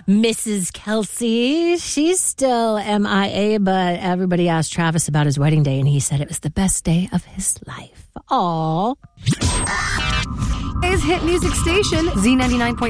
Mrs. Kelsey, she's still MIA, but everybody asked Travis about his wedding day, and he said it was the best day of his life. Aww. His hit music station, Z99.5.